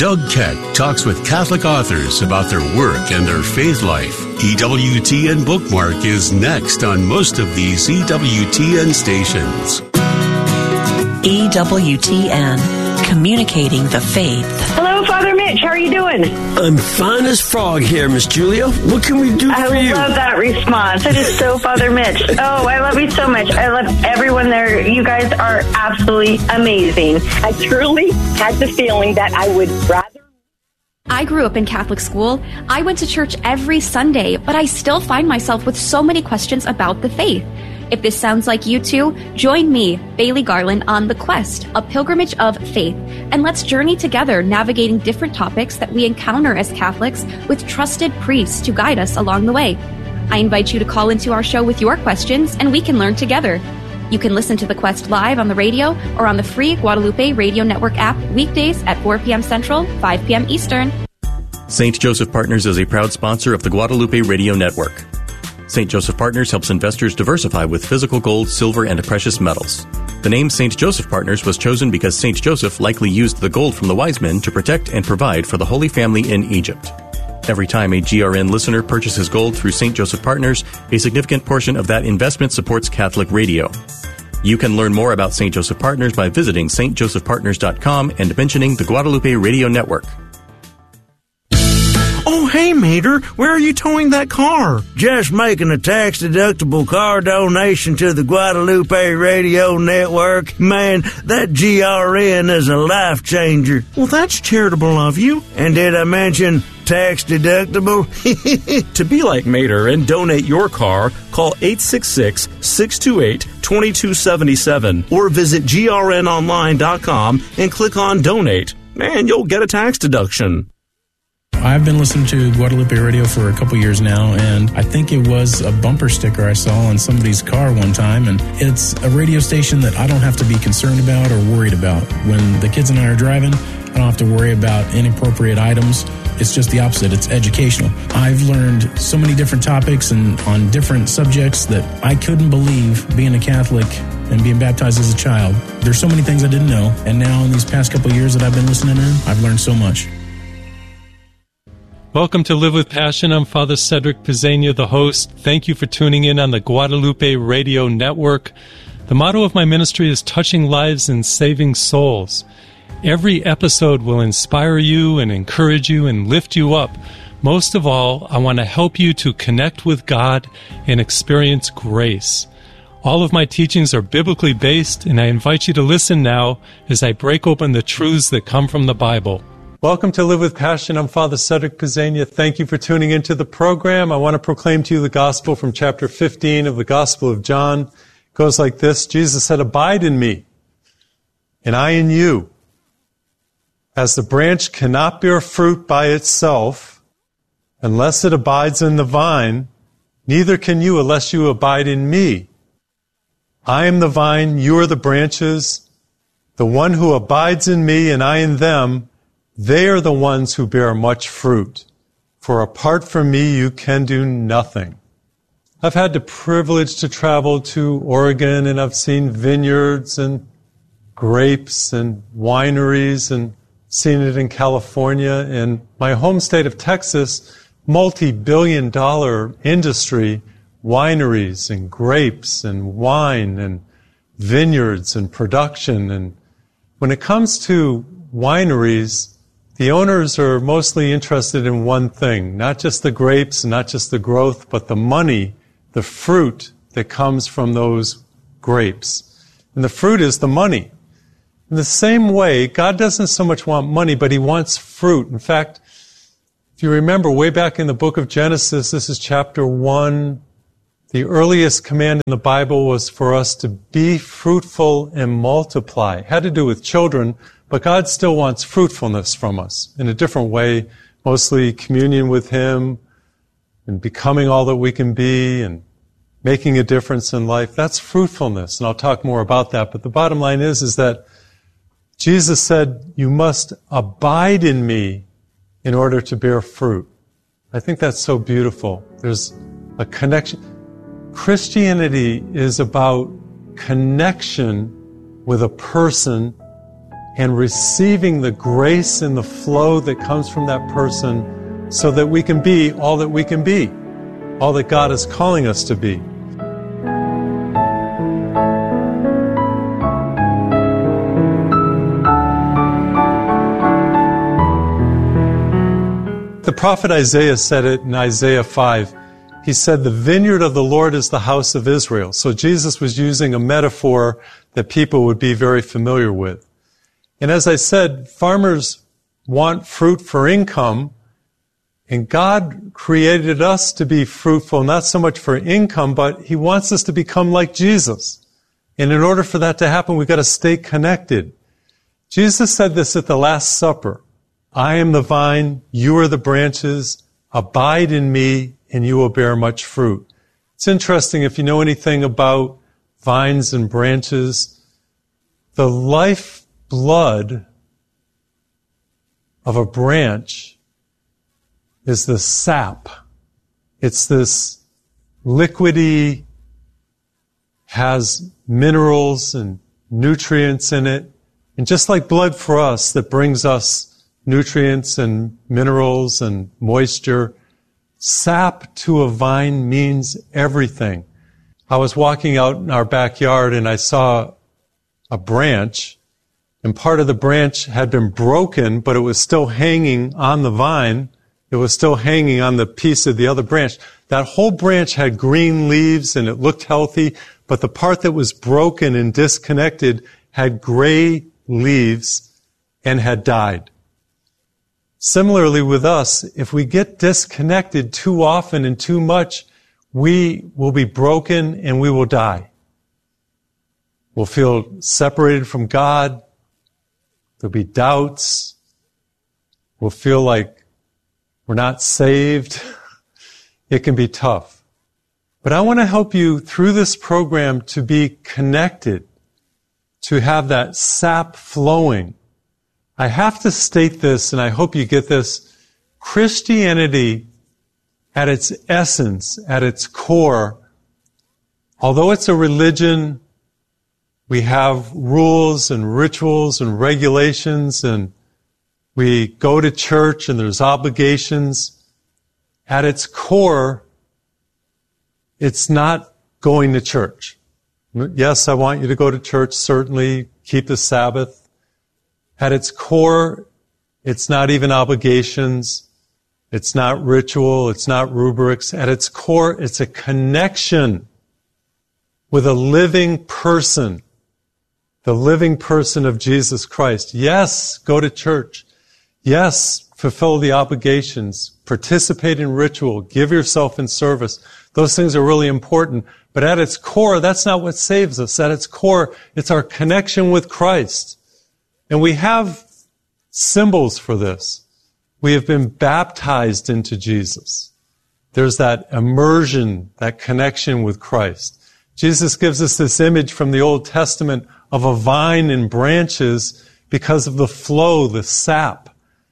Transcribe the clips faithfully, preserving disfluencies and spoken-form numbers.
Doug Keck talks with Catholic authors about their work and their faith life. E W T N Bookmark is next on most of these E W T N stations. E W T N, communicating the faith. Hello, Father Mitch. How are you doing? I'm fine as frog here, Miss Julia. What can we do I for you? I love that response. It is so Father Mitch. Oh, I love you so much. I love everyone there. You guys are absolutely amazing. I truly had the feeling that I would rather... I grew up in Catholic school. I went to church every Sunday, but I still find myself with so many questions about the faith. If this sounds like you too, join me, Bailey Garland, on The Quest, a pilgrimage of faith, and let's journey together navigating different topics that we encounter as Catholics with trusted priests to guide us along the way. I invite you to call into our show with your questions, and we can learn together. You can listen to The Quest live on the radio or on the free Guadalupe Radio Network app weekdays at four p.m. Central, five p.m. Eastern. Saint Joseph Partners is a proud sponsor of the Guadalupe Radio Network. Saint Joseph Partners helps investors diversify with physical gold, silver, and precious metals. The name Saint Joseph Partners was chosen because Saint Joseph likely used the gold from the wise men to protect and provide for the Holy Family in Egypt. Every time a G R N listener purchases gold through Saint Joseph Partners, a significant portion of that investment supports Catholic radio. You can learn more about Saint Joseph Partners by visiting s t joseph partners dot com and mentioning the Guadalupe Radio Network. Oh, hey, Mater, where are you towing that car? Just making a tax-deductible car donation to the Guadalupe Radio Network. Man, that G R N is a life changer. Well, that's charitable of you. And did I mention tax-deductible? To be like Mater and donate your car, call eight six six, six two eight, two two seven seven or visit G R N online dot com and click on Donate. Man, you'll get a tax deduction. I've been listening to Guadalupe Radio for a couple years now, and I think it was a bumper sticker I saw on somebody's car one time, and it's a radio station that I don't have to be concerned about or worried about. When the kids and I are driving, I don't have to worry about inappropriate items. It's just the opposite. It's educational. I've learned so many different topics and on different subjects that I couldn't believe being a Catholic and being baptized as a child. There's so many things I didn't know, and now in these past couple of years that I've been listening in, I've learned so much. Welcome to Live with Passion. I'm Father Cedric Pizzania, the host. Thank you for tuning in on the Guadalupe Radio Network. The motto of my ministry is touching lives and saving souls. Every episode will inspire you and encourage you and lift you up. Most of all, I want to help you to connect with God and experience grace. All of my teachings are biblically based, and I invite you to listen now as I break open the truths that come from the Bible. Welcome to Live with Passion. I'm Father Cedric Pizzania. Thank you for tuning into the program. I want to proclaim to you the gospel from chapter fifteen of the Gospel of John. It goes like this. Jesus said, "Abide in me, and I in you. As the branch cannot bear fruit by itself unless it abides in the vine, neither can you unless you abide in me. I am the vine, you are the branches. The one who abides in me and I in them, they are the ones who bear much fruit. For apart from me, you can do nothing." I've had the privilege to travel to Oregon, and I've seen vineyards and grapes and wineries, and seen it in California. In my home state of Texas, multi-billion dollar industry, wineries and grapes and wine and vineyards and production. And when it comes to wineries, the owners are mostly interested in one thing, not just the grapes, not just the growth, but the money, the fruit that comes from those grapes. And the fruit is the money. In the same way, God doesn't so much want money, but He wants fruit. In fact, if you remember way back in the book of Genesis, this is chapter one, the earliest command in the Bible was for us to be fruitful and multiply. It had to do with children, but God still wants fruitfulness from us in a different way, mostly communion with Him and becoming all that we can be and making a difference in life. That's fruitfulness, and I'll talk more about that. But the bottom line is, is that Jesus said, "You must abide in me in order to bear fruit." I think that's so beautiful. There's a connection. Christianity is about connection with a person and receiving the grace and the flow that comes from that person so that we can be all that we can be, all that God is calling us to be. The prophet Isaiah said it in Isaiah five. He said, the vineyard of the Lord is the house of Israel. So Jesus was using a metaphor that people would be very familiar with. And as I said, farmers want fruit for income, and God created us to be fruitful, not so much for income, but He wants us to become like Jesus. And in order for that to happen, we've got to stay connected. Jesus said this at the Last Supper. I am the vine, you are the branches, abide in me, and you will bear much fruit. It's interesting, if you know anything about vines and branches, the life blood of a branch is the sap. It's this liquidy, has minerals and nutrients in it. And just like blood for us that brings us nutrients and minerals and moisture, sap to a vine means everything. I was walking out in our backyard and I saw a branch, and part of the branch had been broken, but it was still hanging on the vine. It was still hanging on the piece of the other branch. That whole branch had green leaves and it looked healthy, but the part that was broken and disconnected had gray leaves and had died. Similarly with us, if we get disconnected too often and too much, we will be broken and we will die. We'll feel separated from God. There'll be doubts. We'll feel like we're not saved. It can be tough. But I want to help you through this program to be connected, to have that sap flowing. I have to state this, and I hope you get this. Christianity, at its essence, at its core, although it's a religion, we have rules and rituals and regulations, and we go to church and there's obligations. At its core, it's not going to church. Yes, I want you to go to church, certainly, keep the Sabbath. At its core, it's not even obligations. It's not ritual. It's not rubrics. At its core, it's a connection with a living person, the living person of Jesus Christ. Yes, go to church. Yes, fulfill the obligations. Participate in ritual. Give yourself in service. Those things are really important. But at its core, that's not what saves us. At its core, it's our connection with Christ. And we have symbols for this. We have been baptized into Jesus. There's that immersion, that connection with Christ. Jesus gives us this image from the Old Testament of a vine and branches because of the flow, the sap.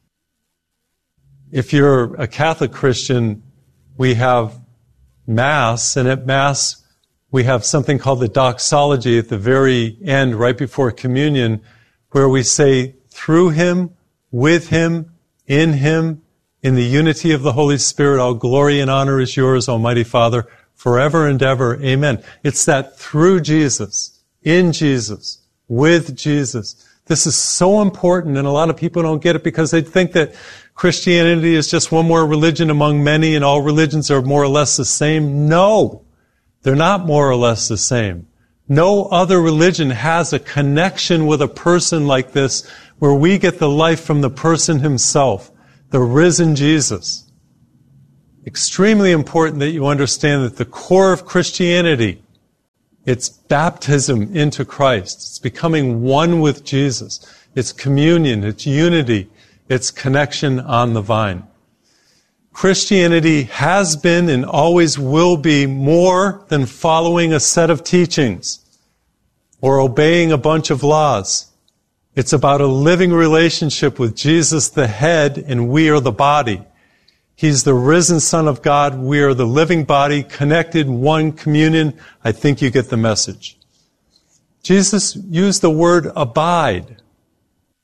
If you're a Catholic Christian, we have Mass, and at Mass we have something called the doxology at the very end, right before communion, where we say, through Him, with Him, in Him, in the unity of the Holy Spirit, all glory and honor is yours, Almighty Father, forever and ever. Amen. It's that through Jesus, in Jesus, with Jesus. This is so important, and a lot of people don't get it because they think that Christianity is just one more religion among many and all religions are more or less the same. No, they're not more or less the same. No other religion has a connection with a person like this where we get the life from the person himself, the risen Jesus. Extremely important that you understand that the core of Christianity, it's baptism into Christ. It's becoming one with Jesus. It's communion. It's unity. It's connection on the vine. Christianity has been and always will be more than following a set of teachings or obeying a bunch of laws. It's about a living relationship with Jesus, the head, and we are the body. He's the risen Son of God. We are the living body, connected, one communion. I think you get the message. Jesus used the word abide.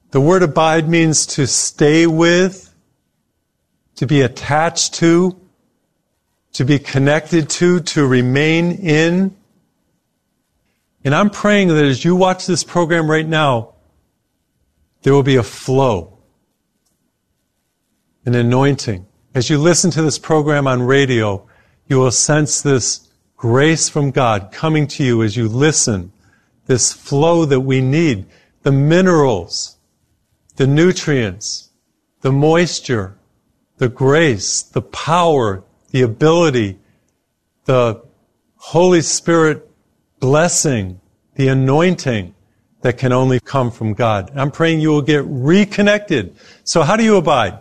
The word abide means to stay with, to be attached to, to be connected to, to remain in. And I'm praying that as you watch this program right now, there will be a flow, an anointing. As you listen to this program on radio, you will sense this grace from God coming to you as you listen, this flow that we need, the minerals, the nutrients, the moisture, the grace, the power, the ability, the Holy Spirit blessing, the anointing that can only come from God. I'm praying you will get reconnected. So how do you abide?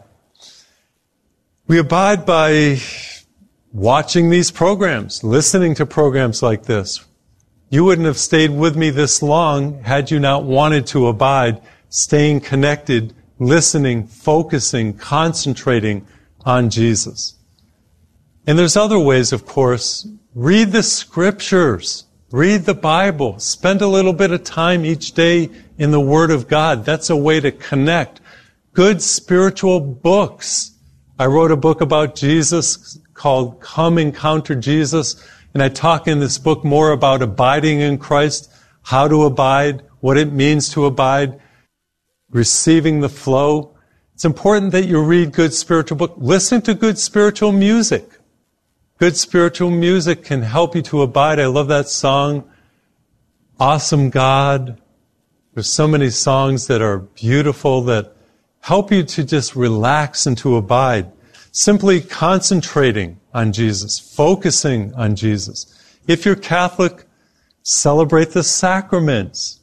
We abide by watching these programs, listening to programs like this. You wouldn't have stayed with me this long had you not wanted to abide, staying connected, listening, focusing, concentrating on Jesus. And there's other ways, of course. Read the scriptures. Read the Bible. Spend a little bit of time each day in the Word of God. That's a way to connect. Good spiritual books. I wrote a book about Jesus called Come Encounter Jesus, and I talk in this book more about abiding in Christ, how to abide, what it means to abide, receiving the flow. It's important that you read good spiritual books. Listen to good spiritual music. Good spiritual music can help you to abide. I love that song, Awesome God. There's so many songs that are beautiful that help you to just relax and to abide. Simply concentrating on Jesus, focusing on Jesus. If you're Catholic, celebrate the sacraments.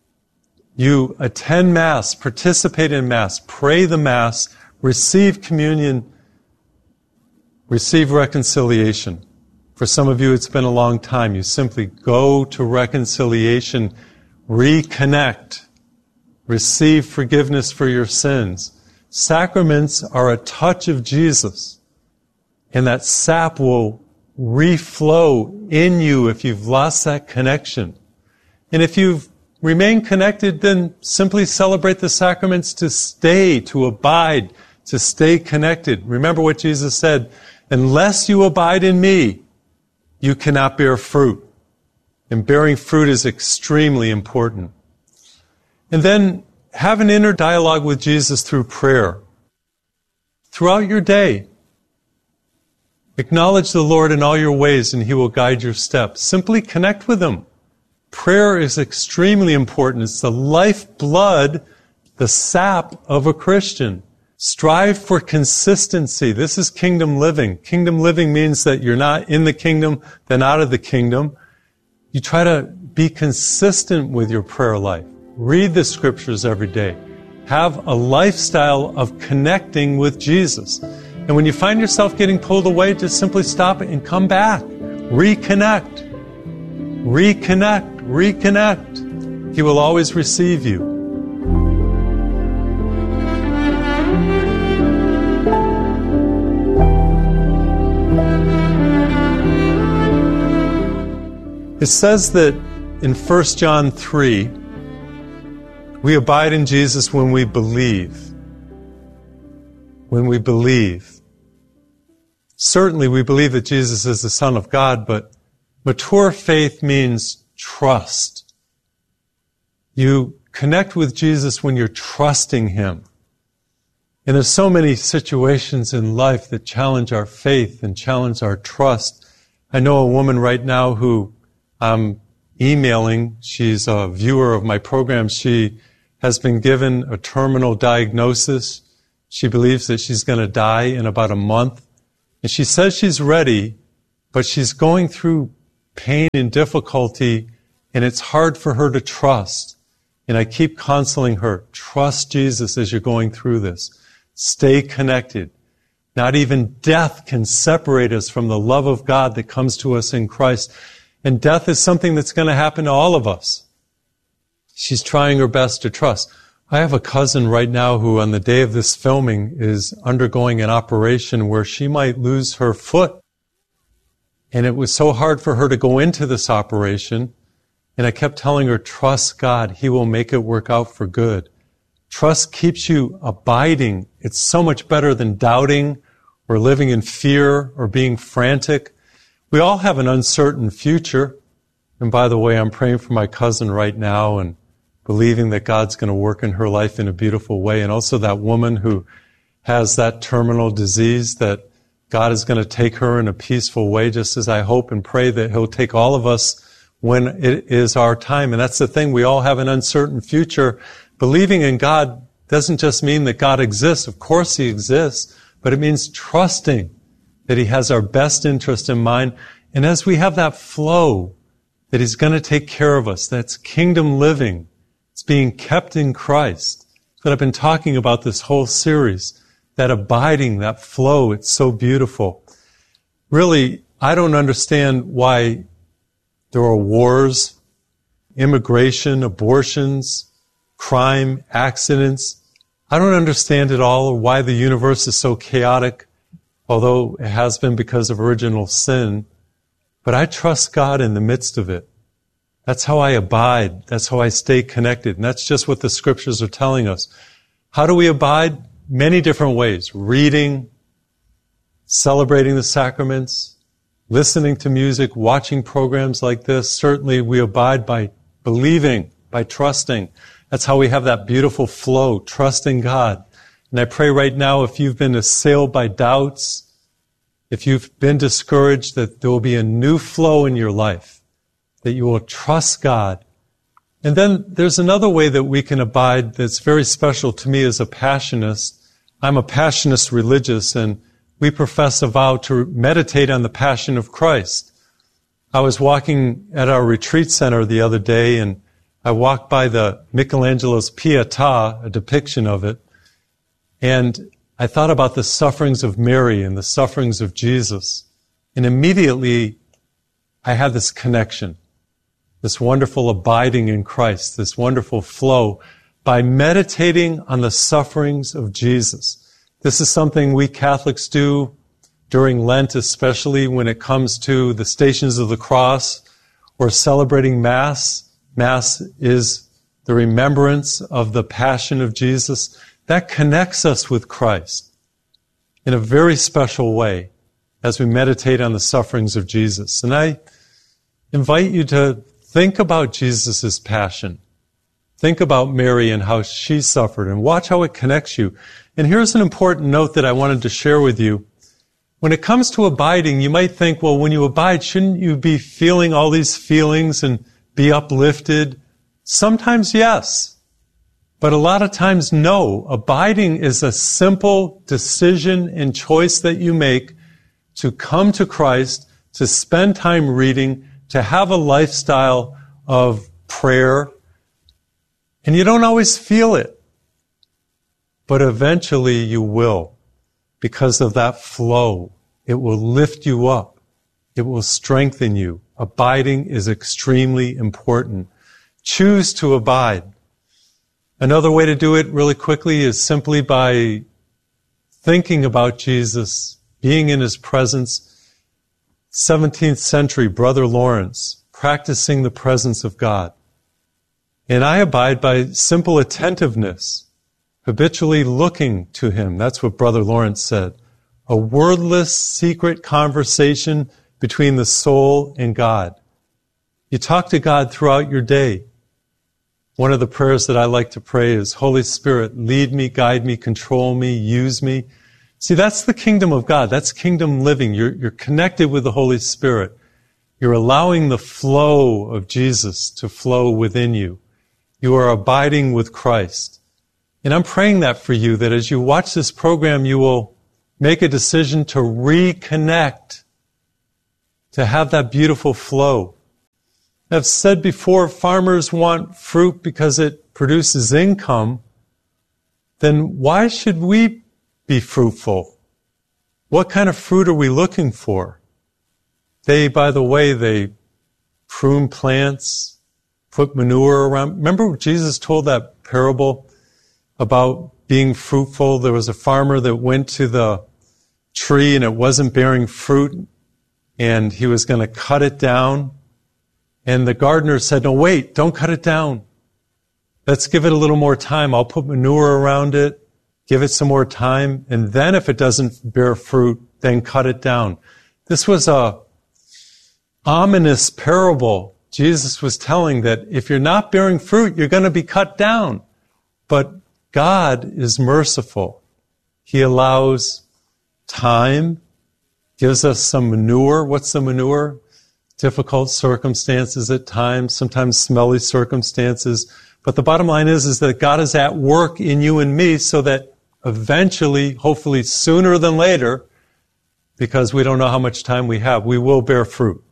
You attend Mass, participate in Mass, pray the Mass, receive communion, receive reconciliation. For some of you, it's been a long time. You simply go to reconciliation, reconnect, receive forgiveness for your sins. Sacraments are a touch of Jesus, and that sap will reflow in you if you've lost that connection. And if you've remained connected, then simply celebrate the sacraments to stay, to abide, to stay connected. Remember what Jesus said, unless you abide in me, you cannot bear fruit. And bearing fruit is extremely important. And then have an inner dialogue with Jesus through prayer. Throughout your day, acknowledge the Lord in all your ways and He will guide your steps. Simply connect with Him. Prayer is extremely important. It's the lifeblood, the sap of a Christian. Strive for consistency. This is kingdom living. Kingdom living means that you're not in the kingdom, then out of the kingdom. You try to be consistent with your prayer life. Read the scriptures every day. Have a lifestyle of connecting with Jesus. And when you find yourself getting pulled away, just simply stop it and come back. Reconnect. Reconnect. Reconnect. He will always receive you. It says that in First John three, we abide in Jesus when we believe. When we believe. Certainly we believe that Jesus is the Son of God, but mature faith means trust. You connect with Jesus when you're trusting Him. And there's so many situations in life that challenge our faith and challenge our trust. I know a woman right now who I'm emailing. She's a viewer of my program. She has been given a terminal diagnosis. She believes that she's going to die in about a month. And she says she's ready, but she's going through pain and difficulty, and it's hard for her to trust. And I keep counseling her, trust Jesus as you're going through this. Stay connected. Not even death can separate us from the love of God that comes to us in Christ. And death is something that's going to happen to all of us. She's trying her best to trust. I have a cousin right now who on the day of this filming is undergoing an operation where she might lose her foot. And it was so hard for her to go into this operation. And I kept telling her, trust God. He will make it work out for good. Trust keeps you abiding. It's so much better than doubting or living in fear or being frantic. We all have an uncertain future. And by the way, I'm praying for my cousin right now and believing that God's going to work in her life in a beautiful way. And also that woman who has that terminal disease, that God is going to take her in a peaceful way, just as I hope and pray that He'll take all of us when it is our time. And that's the thing. We all have an uncertain future. Believing in God doesn't just mean that God exists. Of course He exists, but it means trusting that He has our best interest in mind. And as we have that flow, that He's going to take care of us, that's kingdom living. It's being kept in Christ. That's what I've been talking about this whole series. That abiding, that flow, it's so beautiful. Really, I don't understand why there are wars, immigration, abortions, crime, accidents. I don't understand it all, or why the universe is so chaotic, although it has been because of original sin. But I trust God in the midst of it. That's how I abide. That's how I stay connected. And that's just what the scriptures are telling us. How do we abide? Many different ways. Reading, celebrating the sacraments, listening to music, watching programs like this. Certainly we abide by believing, by trusting. That's how we have that beautiful flow, trusting God. And I pray right now, if you've been assailed by doubts, if you've been discouraged, that there will be a new flow in your life, that you will trust God. And then there's another way that we can abide that's very special to me as a Passionist. I'm a Passionist religious, and we profess a vow to meditate on the Passion of Christ. I was walking at our retreat center the other day, and I walked by the Michelangelo's Pietà, a depiction of it, and I thought about the sufferings of Mary and the sufferings of Jesus. And immediately I had this connection, this wonderful abiding in Christ, this wonderful flow by meditating on the sufferings of Jesus. This is something we Catholics do during Lent, especially when it comes to the Stations of the Cross or celebrating Mass. Mass is the remembrance of the Passion of Jesus. That connects us with Christ in a very special way as we meditate on the sufferings of Jesus. And I invite you to think about Jesus' passion. Think about Mary and how she suffered, and watch how it connects you. And here's an important note that I wanted to share with you. When it comes to abiding, you might think, well, when you abide, shouldn't you be feeling all these feelings and be uplifted? Sometimes yes, but a lot of times no. Abiding is a simple decision and choice that you make to come to Christ, to spend time reading, to have a lifestyle of prayer. And you don't always feel it, but eventually you will, because of that flow. It will lift you up. It will strengthen you. Abiding is extremely important. Choose to abide. Another way to do it really quickly is simply by thinking about Jesus, being in His presence. seventeenth century, Brother Lawrence, practicing the presence of God. And I abide by simple attentiveness, habitually looking to Him. That's what Brother Lawrence said. A wordless, secret conversation between the soul and God. You talk to God throughout your day. One of the prayers that I like to pray is, Holy Spirit, lead me, guide me, control me, use me. See, that's the kingdom of God. That's kingdom living. You're, you're connected with the Holy Spirit. You're allowing the flow of Jesus to flow within you. You are abiding with Christ. And I'm praying that for you, that as you watch this program, you will make a decision to reconnect, to have that beautiful flow. I've said before, farmers want fruit because it produces income. Then why should we be fruitful? What kind of fruit are we looking for? They, by the way, they prune plants, put manure around. Remember Jesus told that parable about being fruitful? There was a farmer that went to the tree and it wasn't bearing fruit, and he was going to cut it down. And the gardener said, no, wait, don't cut it down. let's give it a little more time. I'll put manure around it, give it some more time, and then if it doesn't bear fruit, then cut it down. This was a ominous parable. Jesus was telling that if you're not bearing fruit, you're going to be cut down. But God is merciful. He allows time, gives us some manure. What's the manure? Difficult circumstances at times, sometimes smelly circumstances. But the bottom line is, is that God is at work in you and me so that eventually, hopefully sooner than later, because we don't know how much time we have, we will bear fruit.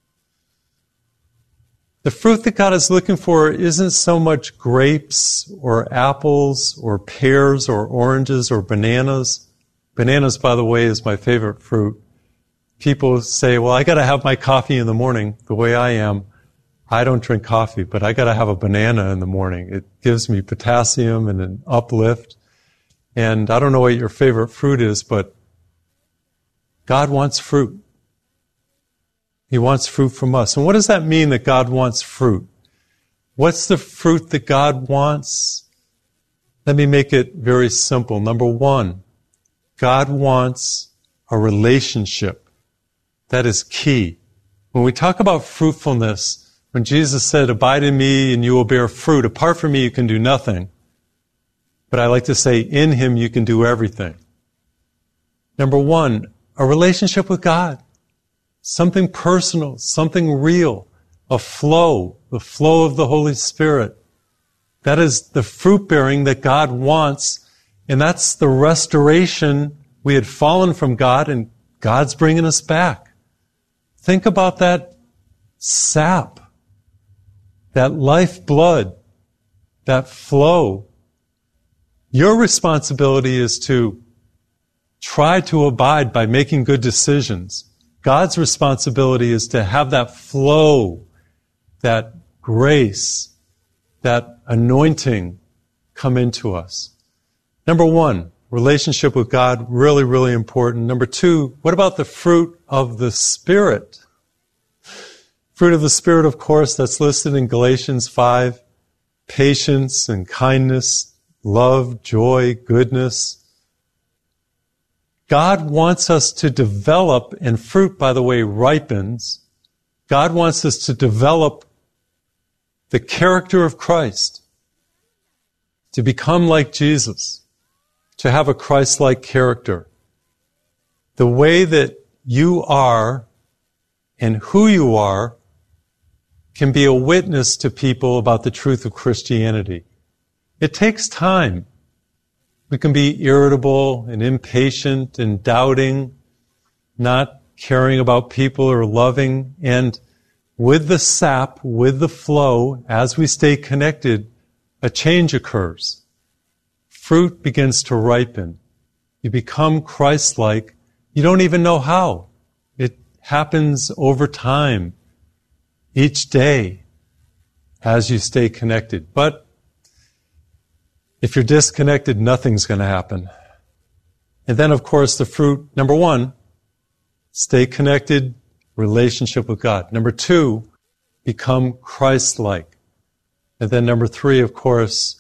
The fruit that God is looking for isn't so much grapes or apples or pears or oranges or bananas. Bananas, by the way, is my favorite fruit. People say, well, I got to have my coffee in the morning the way I am. I don't drink coffee, but I got to have a banana in the morning. It gives me potassium and an uplift. And I don't know what your favorite fruit is, but God wants fruit. He wants fruit from us. And what does that mean that God wants fruit? What's the fruit that God wants? Let me make it very simple. Number one, God wants a relationship. That is key. When we talk about fruitfulness, when Jesus said, abide in me and you will bear fruit, apart from me you can do nothing. But I like to say, in him you can do everything. Number one, a relationship with God. Something personal, something real, a flow, the flow of the Holy Spirit. That is the fruit bearing that God wants, and that's the restoration. We had fallen from God, and God's bringing us back. Think about that sap, that lifeblood, that flow. Your responsibility is to try to abide by making good decisions. God's responsibility is to have that flow, that grace, that anointing come into us. Number one, relationship with God, really, really important. Number two, what about the fruit of the Spirit? Fruit of the Spirit, of course, that's listed in Galatians five. Patience and kindness, love, joy, goodness. God wants us to develop, and fruit, by the way, ripens. God wants us to develop the character of Christ, to become like Jesus, to have a Christ-like character. The way that you are and who you are can be a witness to people about the truth of Christianity. It takes time. We can be irritable and impatient and doubting, not caring about people or loving. And with the sap, with the flow, as we stay connected, a change occurs. Fruit begins to ripen. You become Christ-like. You don't even know how. It happens over time, each day, as you stay connected. But if you're disconnected, nothing's going to happen. And then, of course, the fruit, number one, stay connected, relationship with God. Number two, become Christ-like. And then number three, of course,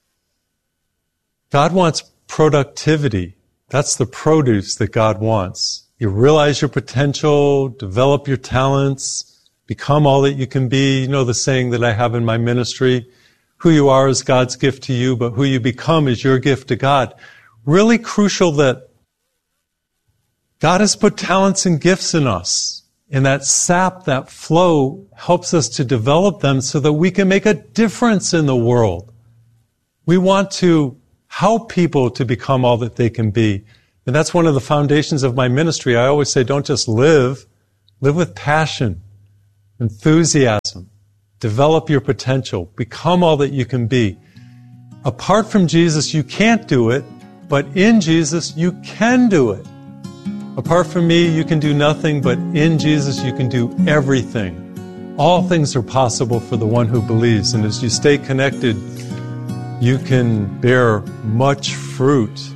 God wants productivity. That's the produce that God wants. You realize your potential, develop your talents, become all that you can be. You know the saying that I have in my ministry, who you are is God's gift to you, but who you become is your gift to God. Really crucial that God has put talents and gifts in us. And that sap, that flow, helps us to develop them so that we can make a difference in the world. We want to help people to become all that they can be. And that's one of the foundations of my ministry. I always say, don't just live, live with passion, enthusiasm. Develop your potential. Become all that you can be. Apart from Jesus, you can't do it, but in Jesus, you can do it. Apart from me, you can do nothing, but in Jesus, you can do everything. All things are possible for the one who believes, and as you stay connected, you can bear much fruit